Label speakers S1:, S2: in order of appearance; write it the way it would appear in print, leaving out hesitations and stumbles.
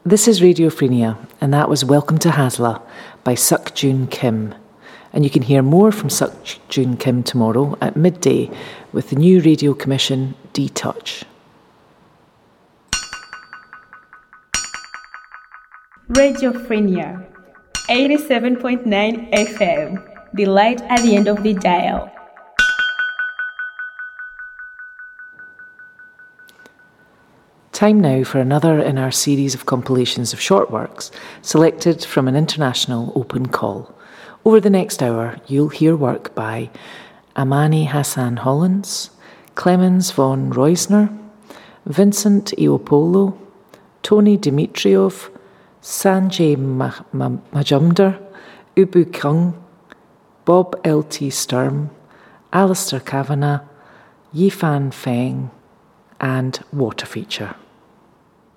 S1: This is Radiophrenia, and that was Welcome to Hasla by Suk Jun Kim. And you can hear more from Suk Jun Kim tomorrow at midday with the new radio commission, D-Touch.
S2: Radiophrenia, 87.9 FM, the light at the end of the dial.
S1: Time now for another in our series of compilations of short works selected from an international open call. Over the next hour, you'll hear work by Amani Hassan Hollins, Clemens von Reusner, Vincent Iopolo, Tony Dimitriov, Sanjay Majumdar, Ubu Kung, Bob L.T. Sturm, Alistair Kavanagh, Yifan Feng, and Water Feature.